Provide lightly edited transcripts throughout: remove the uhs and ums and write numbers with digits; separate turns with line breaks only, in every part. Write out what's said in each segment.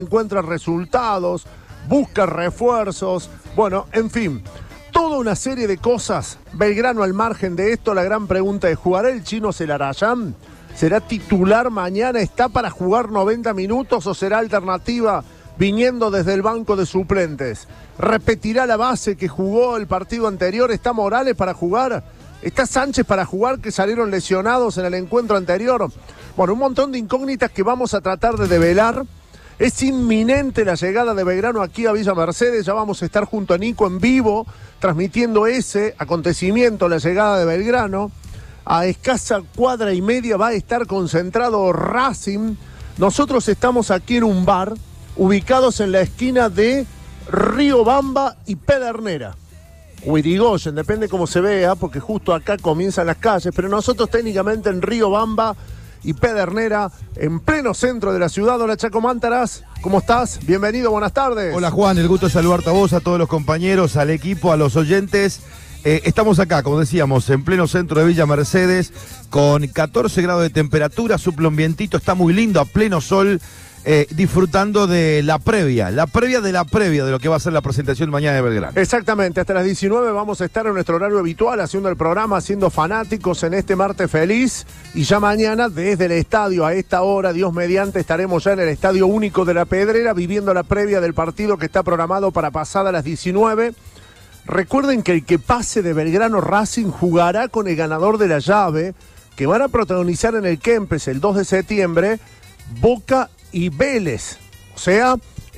encuentra resultados, busca refuerzos, bueno, en fin, toda una serie de cosas. Belgrano al margen de esto, la gran pregunta es, ¿jugará el Chino Zelarayán? ¿Será titular mañana? ¿Está para jugar 90 minutos o será alternativa viniendo desde el banco de suplentes? ¿Repetirá la base que jugó el partido anterior? ¿Está Morales para jugar? ¿Está Sánchez para jugar, que salieron lesionados en el encuentro anterior? Bueno, un montón de incógnitas que vamos a tratar de develar. Es inminente la llegada de Belgrano aquí a Villa Mercedes. Ya vamos a estar junto a Nico en vivo, transmitiendo ese acontecimiento, la llegada de Belgrano. A escasa cuadra y media va a estar concentrado Racing. Nosotros estamos aquí en un bar, ubicados en la esquina de Riobamba y Pedernera. O Irigoyen, depende cómo se vea, porque justo acá comienzan las calles, pero nosotros técnicamente en Riobamba y Pedernera, en pleno centro de la ciudad. Hola, Chaco Mántaras, ¿cómo estás? Bienvenido, buenas tardes.
Hola, Juan, el gusto de saludarte a vos, a todos los compañeros, al equipo, a los oyentes. Estamos acá, como decíamos, en pleno centro de Villa Mercedes, con 14 grados de temperatura, sopla un vientito, está muy lindo, a pleno sol, disfrutando de la previa de lo que va a ser la presentación mañana de Belgrano.
Exactamente, hasta las 19 vamos a estar en nuestro horario habitual haciendo el programa, haciendo fanáticos en este martes feliz, y ya mañana desde el estadio a esta hora, Dios mediante, estaremos ya en el Estadio Único de la Pedrera viviendo la previa del partido que está programado para pasada las 19. Recuerden que el que pase de Belgrano Racing jugará con el ganador de la llave, que van a protagonizar en el Kempes el 2 de septiembre, Boca y Vélez. O sea,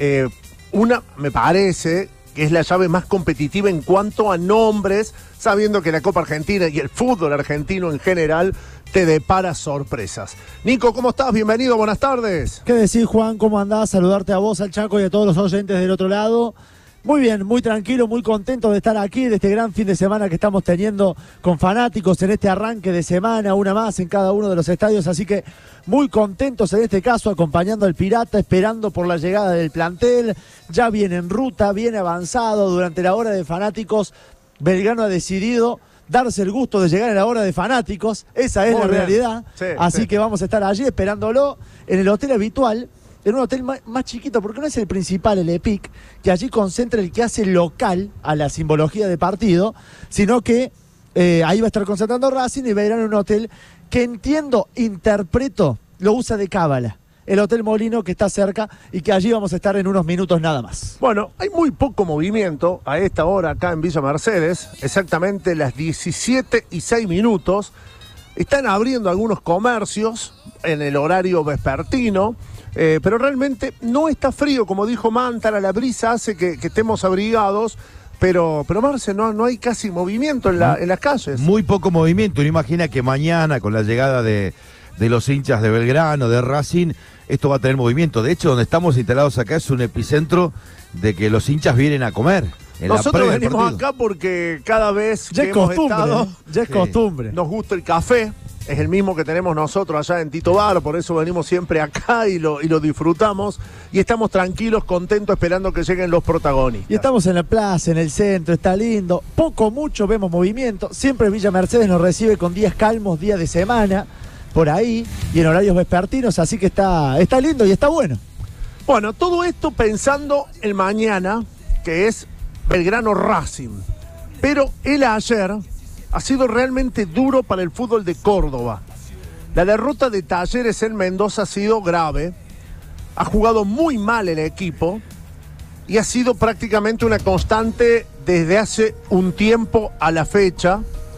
me parece que es la llave más competitiva en cuanto a nombres, sabiendo que la Copa Argentina y el fútbol argentino en general te depara sorpresas. Nico, ¿cómo estás? Bienvenido, buenas tardes.
¿Qué decís, Juan? ¿Cómo andás? Saludarte a vos, al Chaco y a todos los oyentes del otro lado. Muy bien, muy tranquilo, muy contento de estar aquí, de este gran fin de semana que estamos teniendo con fanáticos en este arranque de semana, una más en cada uno de los estadios, así que muy contentos en este caso, acompañando al Pirata, esperando por la llegada del plantel. Ya viene en ruta, viene avanzado. Durante la hora de fanáticos, Belgrano ha decidido darse el gusto de llegar en la hora de fanáticos, esa es la realidad, sí, así que vamos a estar allí esperándolo en el hotel habitual, en un hotel más chiquito, porque no es el principal, el EPIC, que allí concentra el que hace local a la simbología de partido, sino que ahí va a estar concentrando Racing y Belgrano en un hotel que interpreto, lo usa de cábala. El Hotel Molino, que está cerca y que allí vamos a estar en unos minutos nada más.
Bueno, hay muy poco movimiento a esta hora acá en Villa Mercedes, exactamente las 17:06. Están abriendo algunos comercios en el horario vespertino, pero realmente no está frío, como dijo Mántara, la brisa hace que estemos abrigados, pero Marce, no hay casi movimiento en las calles.
Muy poco movimiento, uno imagina que mañana con la llegada de los hinchas de Belgrano, de Racing, esto va a tener movimiento. De hecho, donde estamos instalados acá es un epicentro de que los hinchas vienen a comer.
Nosotros venimos acá porque cada vez que hemos estado,
ya es costumbre.
Nos gusta el café. Es el mismo que tenemos nosotros allá en Tito Bar, por eso venimos siempre acá y lo disfrutamos. Y estamos tranquilos, contentos, esperando que lleguen los protagonistas.
Y estamos en la plaza, en el centro, está lindo. Poco, mucho vemos movimiento. Siempre Villa Mercedes nos recibe con días calmos, días de semana, por ahí, y en horarios vespertinos, así que está lindo y está bueno.
Bueno, todo esto pensando el mañana, que es Belgrano Racing. Pero el ayer ha sido realmente duro para el fútbol de Córdoba. La derrota de Talleres en Mendoza ha sido grave. Ha jugado muy mal el equipo y ha sido prácticamente una constante desde hace un tiempo a la fecha.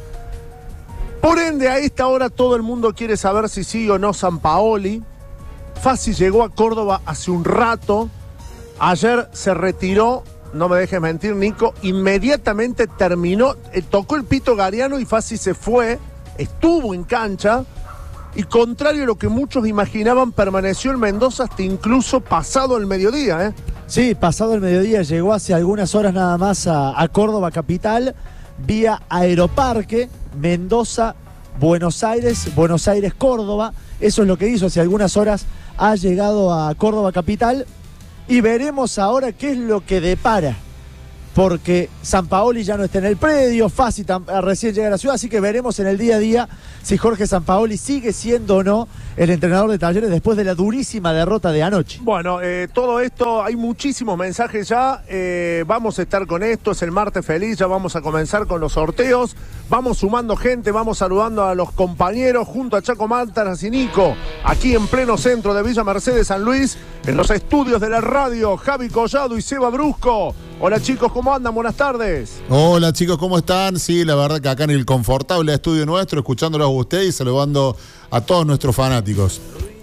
Por ende, a esta hora todo el mundo quiere saber si sí o no Sampaoli. Fassi llegó a Córdoba hace un rato. Ayer se retiró. No me dejes mentir, Nico, inmediatamente terminó, tocó el pito Gariano y Fassi se fue, estuvo en cancha y contrario a lo que muchos imaginaban, permaneció en Mendoza hasta incluso pasado el mediodía.
Sí, pasado el mediodía, llegó hace algunas horas nada más a Córdoba capital, vía Aeroparque, Mendoza, Buenos Aires, Córdoba. Eso es lo que hizo, hace algunas horas ha llegado a Córdoba capital. Y veremos ahora qué es lo que depara porque Sampaoli ya no está en el predio, Fassi recién llega a la ciudad, así que veremos en el día a día si Jorge Sampaoli sigue siendo o no el entrenador de Talleres después de la durísima derrota de anoche.
Bueno, todo esto, hay muchísimos mensajes ya, vamos a estar con esto, es el martes feliz, ya vamos a comenzar con los sorteos, vamos sumando gente, vamos saludando a los compañeros junto a Chaco Mártaras y Nico, aquí en pleno centro de Villa Mercedes, San Luis, en los estudios de la radio, Javi Collado y Seba Brusco. Hola chicos, ¿cómo andan? Buenas tardes.
Hola chicos, ¿cómo están? Sí, la verdad que acá en el confortable estudio nuestro, escuchándolos a ustedes y saludando a todos nuestros fanáticos.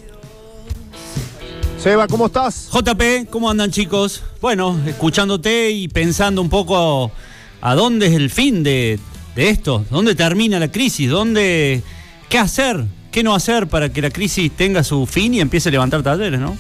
Seba, ¿cómo estás?
JP, ¿cómo andan chicos? Bueno, escuchándote y pensando un poco a dónde es el fin de esto, dónde termina la crisis, qué hacer, qué no hacer para que la crisis tenga su fin y empiece a levantar Talleres, ¿no?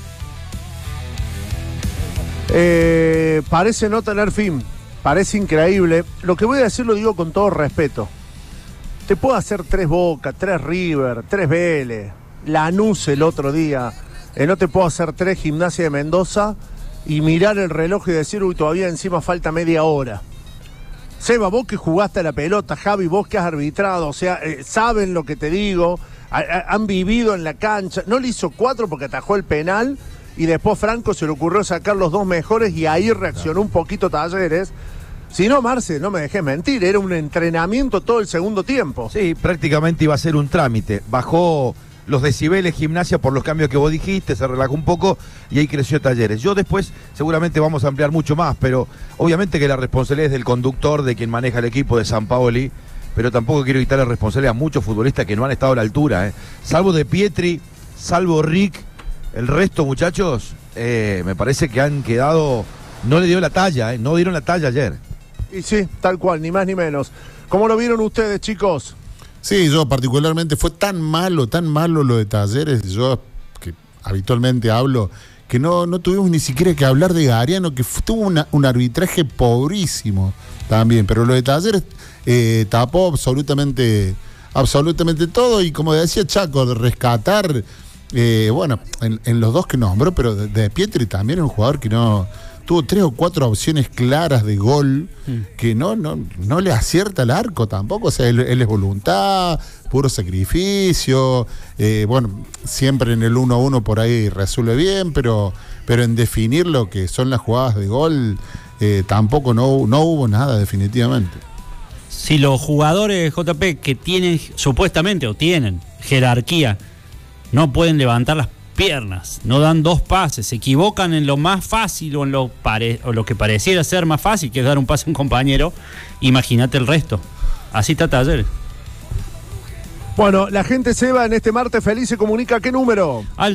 Parece no tener fin, parece increíble. Lo que voy a decir lo digo con todo respeto. Te puedo hacer 3 Boca, 3 River, 3 Vélez, Lanús el otro día. No te puedo hacer 3 Gimnasia de Mendoza y mirar el reloj y decir, uy, todavía encima falta media hora. Seba, vos que jugaste a la pelota, Javi, vos que has arbitrado, o sea, saben lo que te digo, han vivido en la cancha. No le hizo 4 porque atajó el penal. Y después Franco se le ocurrió sacar los 2 mejores y ahí reaccionó un poquito Talleres. Si no, Marce, no me dejes mentir, era un entrenamiento todo el segundo tiempo.
Sí, prácticamente iba a ser un trámite. Bajó los decibeles Gimnasia por los cambios que vos dijiste, se relajó un poco y ahí creció Talleres. Yo después seguramente vamos a ampliar mucho más, pero obviamente que la responsabilidad es del conductor, de quien maneja el equipo de Sampaoli, pero tampoco quiero quitarle responsabilidad a muchos futbolistas que no han estado a la altura, Salvo De Pietri, salvo Rick. El resto, muchachos, me parece que han quedado... No le dio la talla, no dieron la talla ayer.
Y sí, tal cual, ni más ni menos. ¿Cómo lo vieron ustedes, chicos?
Sí, yo particularmente, fue tan malo lo de Talleres, yo que habitualmente hablo, que no tuvimos ni siquiera que hablar de Gariano, que tuvo un arbitraje pobrísimo también, pero lo de Talleres tapó absolutamente todo, y como decía Chaco, de rescatar... bueno, en los 2 que nombró, pero De Pietri también es un jugador que no tuvo 3 o 4 opciones claras de gol, que no le acierta el arco tampoco. O sea, él es voluntad, puro sacrificio, bueno, siempre en el 1-1 por ahí resuelve bien, pero en definir lo que son las jugadas de gol tampoco no hubo nada definitivamente.
Si los jugadores, JP, que tienen supuestamente o tienen jerarquía, no pueden levantar las piernas, no dan 2 pases, se equivocan en lo más fácil o en lo que pareciera ser más fácil, que es dar un pase a un compañero, imagínate el resto. Así está Talleres.
Bueno, la gente, Seba, en este martes feliz se comunica, ¿a qué número?
Al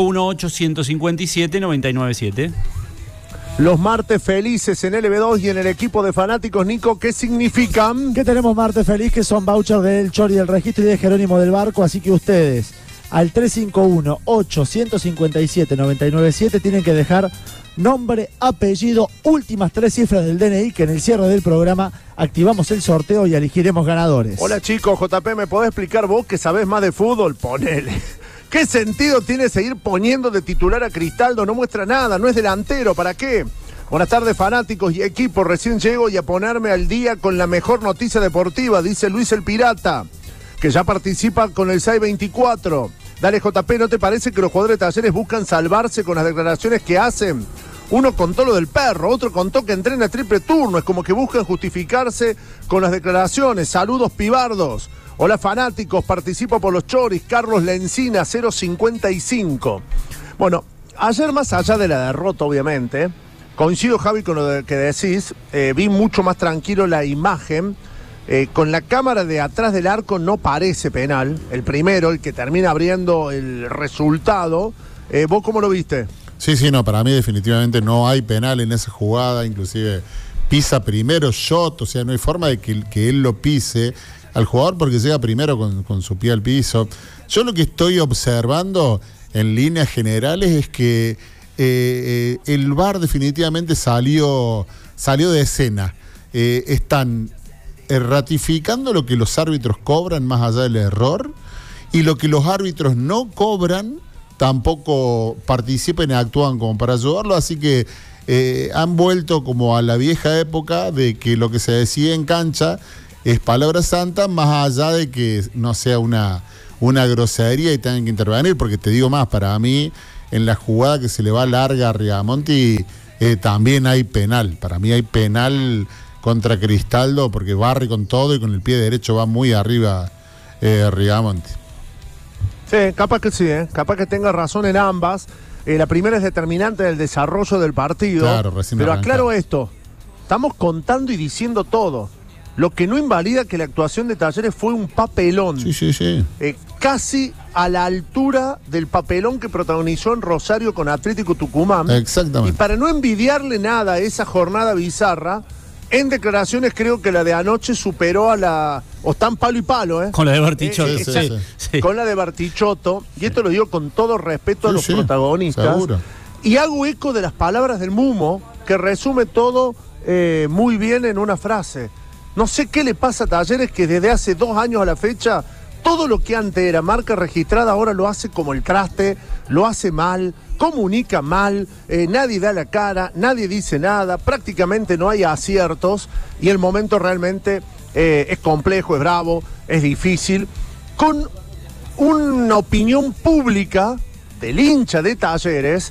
351-857-997.
Los martes felices en LB2 y en el equipo de fanáticos, Nico, ¿qué significan?
Que tenemos martes feliz, que son vouchers del Chori del Registro y de Jerónimo del Barco, así que ustedes... Al 351-857-997 tienen que dejar nombre, apellido, últimas 3 cifras del DNI, que en el cierre del programa activamos el sorteo y elegiremos ganadores.
Hola chicos, JP, ¿me podés explicar vos que sabés más de fútbol? Ponele. ¿Qué sentido tiene seguir poniendo de titular a Cristaldo? No muestra nada, no es delantero, ¿para qué? Buenas tardes fanáticos y equipo, recién llego y a ponerme al día con la mejor noticia deportiva, dice Luis el Pirata, que ya participa con el 624. Dale, JP, ¿no te parece que los jugadores de Talleres buscan salvarse con las declaraciones que hacen? Uno contó lo del perro, otro contó que entrena triple turno. Es como que buscan justificarse con las declaraciones. Saludos, pibardos. Hola, fanáticos, participo por los Choris. Carlos Lencina, 055. Bueno, ayer, más allá de la derrota, obviamente, coincido, Javi, con lo que decís. Vi mucho más tranquilo la imagen. Con la cámara de atrás del arco no parece penal. El primero, el que termina abriendo el resultado. ¿Vos cómo lo viste?
Sí, no, para mí definitivamente no hay penal en esa jugada. Inclusive pisa primero shot, o sea, no hay forma de que él lo pise al jugador porque llega primero con su pie al piso. Yo lo que estoy observando en líneas generales es que el VAR definitivamente salió de escena. Están ratificando lo que los árbitros cobran más allá del error, y lo que los árbitros no cobran tampoco participan y actúan como para ayudarlo, así que han vuelto como a la vieja época de que lo que se decía en cancha es palabra santa, más allá de que no sea una grosería y tengan que intervenir, porque te digo más, para mí, en la jugada que se le va larga a Rigamonti, también hay penal. Para mí hay penal contra Cristaldo, porque barre con todo y con el pie derecho va muy arriba Rigamonti.
Sí, capaz que sí, capaz que tenga razón en ambas. La primera es determinante del desarrollo del partido.
Claro, recién
pero
arrancado.
aclaro esto, estamos contando y diciendo todo. Lo que no invalida que la actuación de Talleres fue un papelón.
Sí.
Casi a la altura del papelón que protagonizó en Rosario con Atlético Tucumán.
Exactamente.
Y para no envidiarle nada a esa jornada bizarra, en declaraciones creo que la de anoche superó a la... O están palo y palo, ¿eh?
Con la de Bartichotto.
Sí.
Con la de Bartichotto. Y esto lo digo con todo respeto a los
Sí,
protagonistas.
seguro.
Y hago eco de las palabras del Mumo, que resume todo muy bien en una frase. No sé qué le pasa a Talleres, que desde hace 2 años a la fecha, todo lo que antes era marca registrada ahora lo hace como el traste, lo hace mal, comunica mal, nadie da la cara, nadie dice nada, prácticamente no hay aciertos y el momento realmente es complejo, es bravo, es difícil, con una opinión pública del hincha de Talleres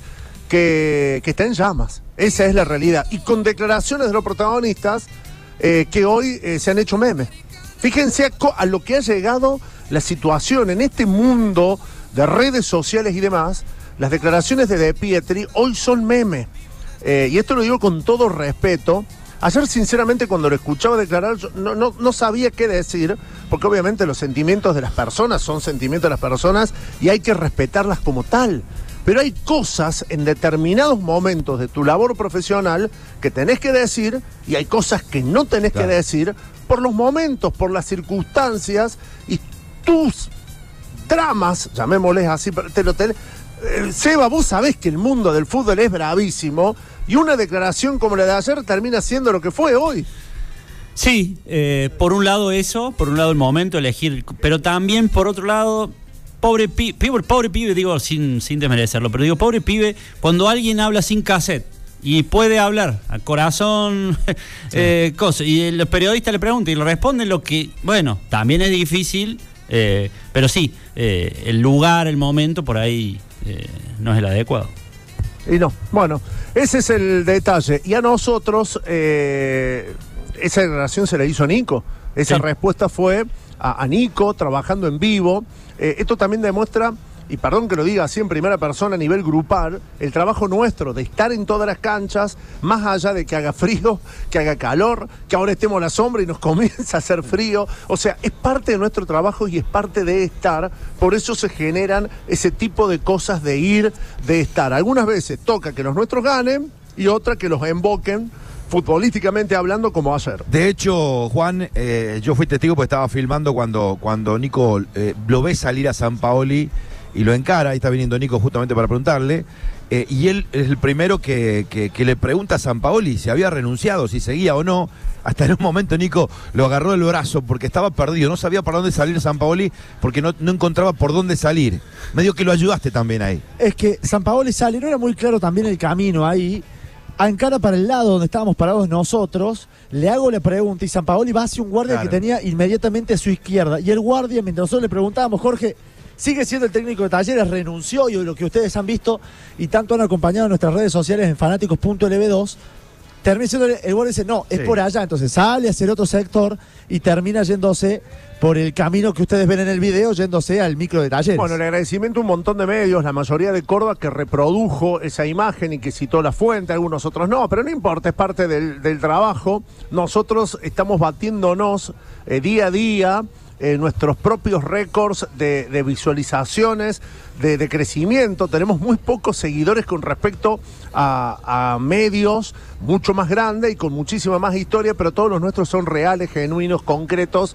que está en llamas. Esa es la realidad. Y con declaraciones de los protagonistas que hoy se han hecho memes. Fíjense a lo que ha llegado la situación en este mundo de redes sociales y demás. Las declaraciones de Pietri hoy son memes. Y esto lo digo con todo respeto. Ayer, sinceramente, cuando lo escuchaba declarar, yo no sabía qué decir, porque obviamente los sentimientos de las personas son sentimientos de las personas y hay que respetarlas como tal. Pero hay cosas en determinados momentos de tu labor profesional que tenés que decir y hay cosas que no tenés que decir por los momentos, por las circunstancias y tus dramas, llamémosles así, te lo tenés. Seba, vos sabés que el mundo del fútbol es bravísimo y una declaración como la de ayer termina siendo lo que fue hoy.
Sí, por un lado eso, por un lado el momento, elegir, pero también por otro lado... Pobre pibe, digo sin desmerecerlo, pero digo, pobre pibe, cuando alguien habla sin cassette y puede hablar a corazón, cosas, y el periodista le pregunta y le responde lo que, bueno, también es difícil, pero sí, el lugar, el momento, por ahí no es el adecuado.
Y no, bueno, ese es el detalle. Y a nosotros, esa declaración se la hizo a Nico. Esa respuesta fue a Nico, trabajando en vivo. Esto también demuestra, y perdón que lo diga así en primera persona a nivel grupal, el trabajo nuestro de estar en todas las canchas, más allá de que haga frío, que haga calor, que ahora estemos a la sombra y nos comienza a hacer frío. O sea, es parte de nuestro trabajo y es parte de estar. Por eso se generan ese tipo de cosas de ir, de estar. Algunas veces toca que los nuestros ganen y otra que los emboquen, futbolísticamente hablando, como ayer.
De hecho, Juan, yo fui testigo porque estaba filmando cuando Nico lo ve salir a Sampaoli y lo encara. Ahí está viniendo Nico justamente para preguntarle. Y él es el primero que le pregunta a Sampaoli si había renunciado, si seguía o no. Hasta en un momento Nico lo agarró del brazo porque estaba perdido. No sabía para dónde salir Sampaoli porque no encontraba por dónde salir. Medio que lo ayudaste también ahí.
Es que Sampaoli sale, no era muy claro también el camino ahí. Encara para el lado donde estábamos parados nosotros, le hago la pregunta y Sampaoli va hacia un guardia que tenía inmediatamente a su izquierda. Y el guardia, mientras nosotros le preguntábamos, Jorge, sigue siendo el técnico de Talleres, renunció, y lo que ustedes han visto y tanto han acompañado en nuestras redes sociales en fanáticos.lb2, termina siendo el guardia dice, no, es por allá. Entonces sale hacia el otro sector y termina yéndose por el camino que ustedes ven en el video, yéndose al micro de Talleres.
Bueno, el agradecimiento a un montón de medios, la mayoría de Córdoba, que reprodujo esa imagen y que citó la fuente, algunos otros no, pero no importa, es parte del trabajo. Nosotros estamos batiéndonos día a día nuestros propios récords de visualizaciones, de crecimiento. Tenemos muy pocos seguidores con respecto a medios mucho más grandes y con muchísima más historia, pero todos los nuestros son reales, genuinos, concretos.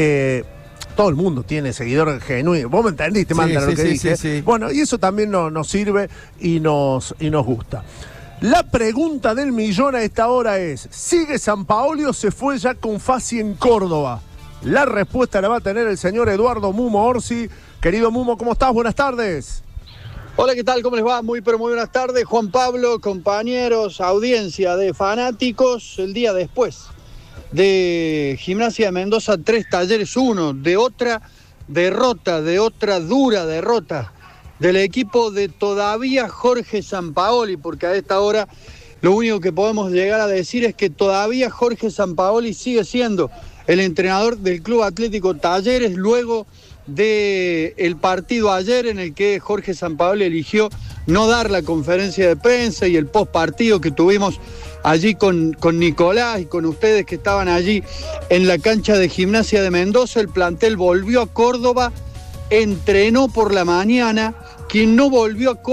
Todo el mundo tiene seguidores genuinos. Vos me entendiste, Manta, lo que dije.
Sí.
Bueno, y eso también nos sirve y nos gusta. La pregunta del millón a esta hora es: ¿sigue Sampaoli o se fue ya con Fassi en Córdoba? La respuesta la va a tener el señor Eduardo Mumo Orsi. Querido Mumo, ¿cómo estás? Buenas tardes.
Hola, ¿qué tal? ¿Cómo les va? Muy buenas tardes. Juan Pablo, compañeros, audiencia de fanáticos, el día después de Gimnasia de Mendoza, 3 Talleres 1, de otra derrota, de otra dura derrota del equipo de todavía Jorge Sampaoli, porque a esta hora lo único que podemos llegar a decir es que todavía Jorge Sampaoli sigue siendo el entrenador del Club Atlético Talleres, luego del partido ayer en el que Jorge Sampaoli eligió no dar la conferencia de prensa y el post partido que tuvimos allí con Nicolás y con ustedes que estaban allí en la cancha de Gimnasia de Mendoza. El plantel volvió a Córdoba, entrenó por la mañana. Quien no volvió a Córdoba